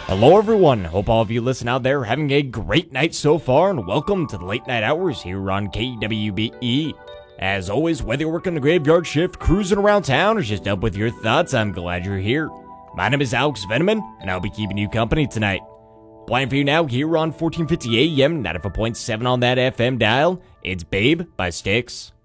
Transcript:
Hello everyone, hope all of you listen out there are having a great night so far, and welcome to the Late Night Hours here on KWBE. As always, whether you're working the graveyard shift, cruising around town, or just up with your thoughts, I'm glad you're here. My name is Alex Veneman, and I'll be keeping you company tonight. Playing for you now here on 1450 AM, 94.7 on that FM dial, it's Babe by Styx.